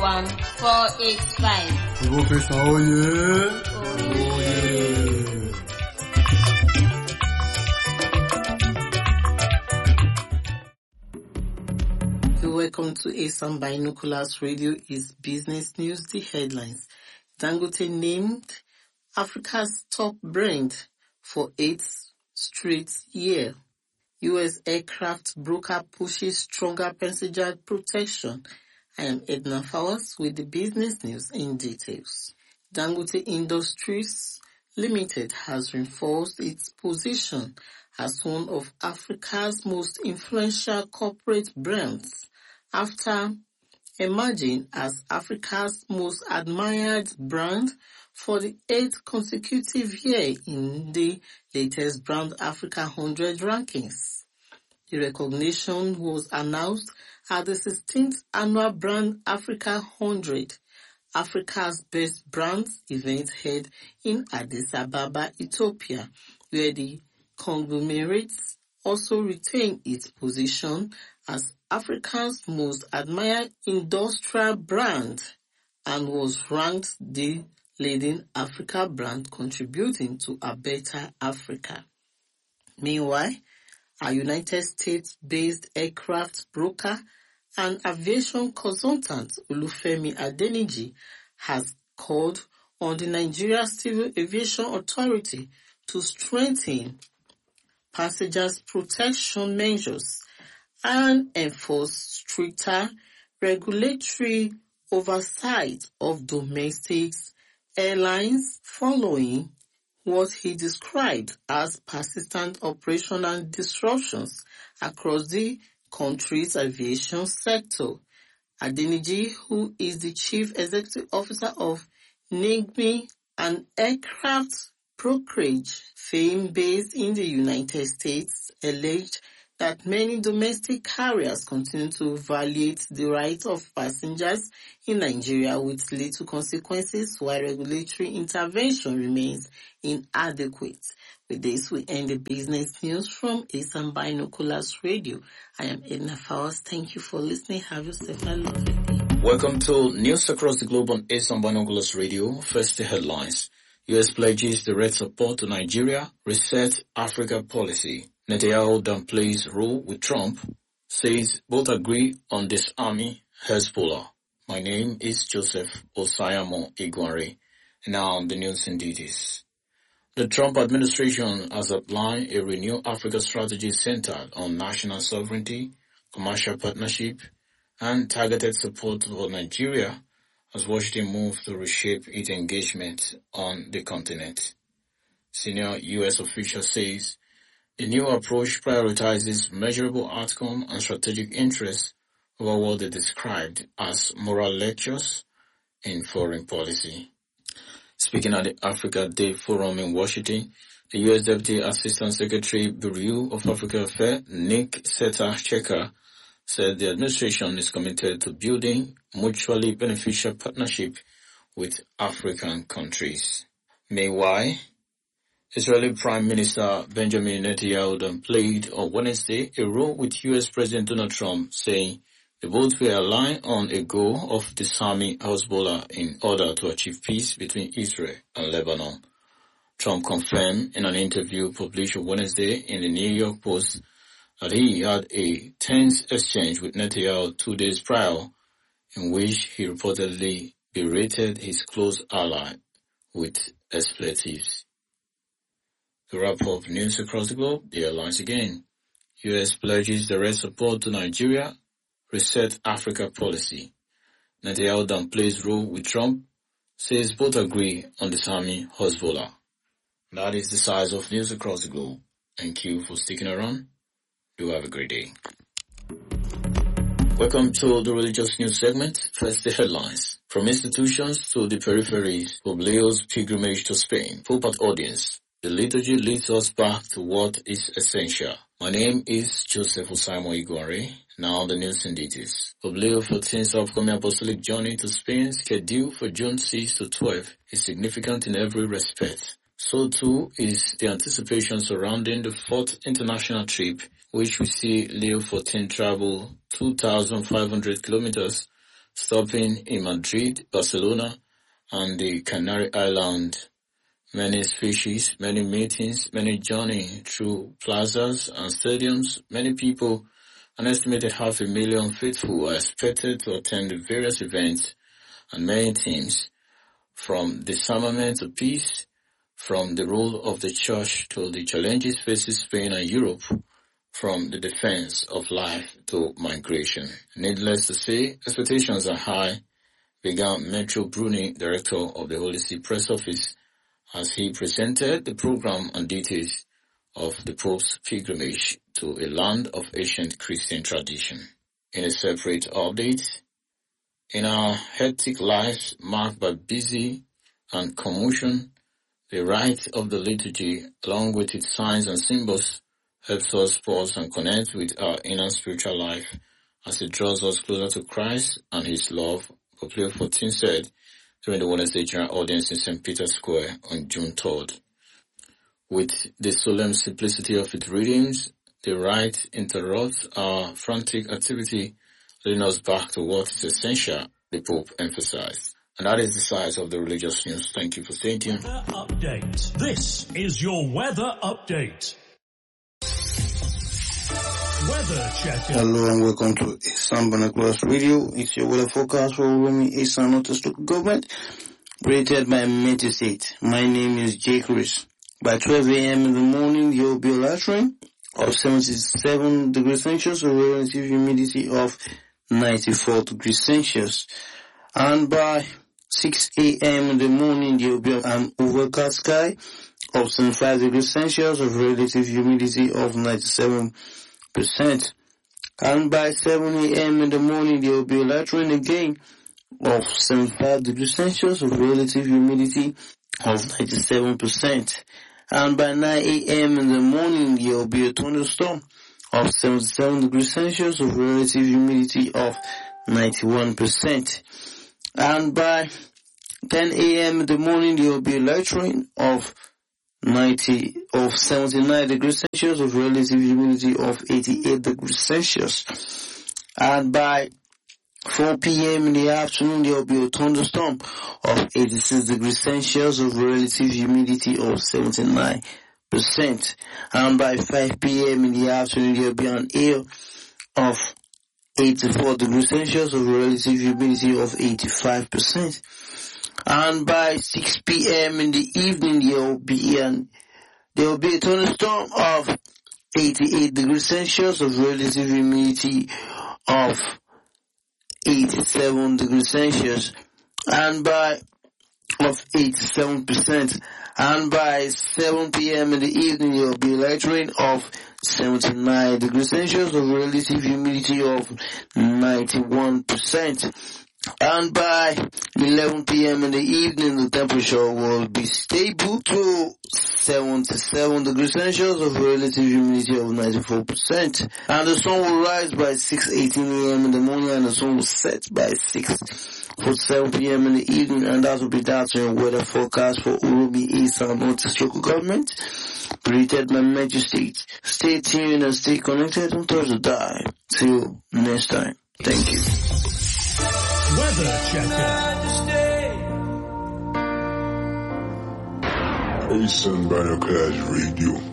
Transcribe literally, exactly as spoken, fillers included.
one four eight five. Professor Oye. Oye. Welcome to ASAM Binoculars Radio. Is business news. The headlines. Dangote named Africa's top brand for eighth straight year. U S aircraft broker pushes stronger passenger protection. I am Edna Fowers with the business news in details. Dangote Industries Limited has reinforced its position as one of Africa's most influential corporate brands after emerging as Africa's most admired brand for the eighth consecutive year in the latest Brand Africa one hundred rankings. The recognition was announced at the sixteenth Annual Brand Africa one hundred, Africa's Best Brands event held in Addis Ababa, Ethiopia, where the conglomerate also retained its position as Africa's most admired industrial brand and was ranked the leading Africa brand contributing to a better Africa. Meanwhile, a United States-based aircraft broker and aviation consultant Olufemi Adeniji has called on the Nigeria Civil Aviation Authority to strengthen passengers' protection measures and enforce stricter regulatory oversight of domestic airlines following what he described as persistent operational disruptions across the country's aviation sector. Adeniji, who is the Chief Executive Officer of Nigmi, an aircraft brokerage firm based in the United States, alleged that many domestic carriers continue to violate the rights of passengers in Nigeria with little consequences while regulatory intervention remains inadequate. With this, we end the business news from ASAM Binoculars Radio. I am Edna Fowers. Thank you for listening. Have yourself a lovely day. Welcome to News Across the Globe on ASAM Binoculars Radio. First, the headlines. U S pledges direct support to Nigeria, reset Africa policy. Netanyahu downplays role with Trump, says both agree on disarming Hezbollah. My name is Joseph Osayamo Igwari. Now the news in details. The Trump administration has outlined a renewed Africa strategy centered on national sovereignty, commercial partnership, and targeted support for Nigeria as Washington moves to reshape its engagement on the continent. Senior U S official says the new approach prioritizes measurable outcome and strategic interests over what they described as moral lectures in foreign policy. Speaking at the Africa Day Forum in Washington, the U S Deputy Assistant Secretary, Bureau of Africa Affairs, Nick Seta-Checker, said the administration is committed to building mutually beneficial partnership with African countries. Meanwhile, Israeli Prime Minister Benjamin Netanyahu downplayed on Wednesday a role with U S President Donald Trump, saying they both were aligned on a goal of disarming Hezbollah in order to achieve peace between Israel and Lebanon. Trump confirmed in an interview published on Wednesday in the New York Post that he had a tense exchange with Netanyahu two days prior, in which he reportedly berated his close ally with expletives. To wrap up news across the globe, the headlines again. U S pledges direct support to Nigeria, reset Africa policy. Netanyahu downplays role with Trump, says both agree on disarming Hezbollah. That is the size of news across the globe. Thank you for sticking around. Do have a great day. Welcome to the religious news segment. First, the headlines. From institutions to the peripheries, Pope Leo's pilgrimage to Spain. Pope at audience. The liturgy leads us back to what is essential. My name is Joseph Osayamo Igwari. Now the news in details. Pope Leo the fourteenth's upcoming apostolic journey to Spain, scheduled for June sixth to twelfth, is significant in every respect. So too is the anticipation surrounding the fourth international trip, which we see Leo the fourteenth travel two thousand five hundred kilometers stopping in Madrid, Barcelona, and the Canary Islands. Many speeches, many meetings, many journey through plazas and stadiums. Many people, an estimated half a million faithful, are expected to attend the various events and many themes, from disarmament to peace, from the role of the church to the challenges facing Spain and Europe, from the defense of life to migration. Needless to say, expectations are high, began Metro Bruni, director of the Holy See Press Office, as he presented the program and details of the Pope's pilgrimage to a land of ancient Christian tradition. In a separate update, in our hectic lives marked by busy and commotion, the rite of the liturgy, along with its signs and symbols, helps us pause and connect with our inner spiritual life as it draws us closer to Christ and His love, Pope Leo the fourteenth said during the Wednesday General Audience in Saint Peter's Square on June third. With the solemn simplicity of its readings, the rite interrupts our frantic activity, leading us back to what is essential, the Pope emphasized. And that is the size of the religious news. Thank you for staying tuned. Weather update. This is your weather update. Weather checker. Hello and welcome to Esan Binoculars Radio. It's your weather forecast for Urumi Esan Northeast Local Government, created by Meti State. My name is J. Chris. By twelve a.m. in the morning, there will be a light rain of seventy-seven degrees Celsius, a relative humidity of ninety-four degrees Celsius. And by six a.m. in the morning, there will be an overcast sky of seventy-five degrees Celsius, a relative humidity of ninety-seven percent. And by seven a.m. in the morning, there will be a light rain again of seventy-five degrees Celsius, with relative humidity of ninety-seven percent. And by nine a.m. in the morning, there will be a thunderstorm of seventy-seven degrees Celsius, with relative humidity of ninety-one percent. And by ten a.m. in the morning, there will be a light rain of ninety of seventy-nine degrees Celsius, with relative humidity of eighty-eight degrees Celsius. And by four p.m. in the afternoon, there will be a thunderstorm of eighty-six degrees Celsius, with relative humidity of seventy-nine percent. And by five p.m. in the afternoon, there will be an air of eighty-four degrees Celsius, with relative humidity of eighty-five percent. And by six p.m. in the evening, there will be an there will be a thunderstorm of eighty-eight degrees Celsius, with relative humidity of eighty-seven degrees Celsius, and by of eighty-seven percent. And by seven p.m. in the evening, there will be a light rain of seventy-nine degrees Celsius, with relative humidity of ninety-one percent. And by eleven p.m. in the evening, the temperature will be stable to seventy-seven degrees Celsius, with relative humidity of ninety-four percent. And the sun will rise by six eighteen a.m. in the morning, and the sun will set by six forty-seven p.m. in the evening. And that will be that in your weather forecast for Urumi Esan Northeast Local Government, created by Metro State. Stay tuned and stay connected on Thursday. Die. Till next time. Thank you. Weather checker. Esan Binoculars Radio.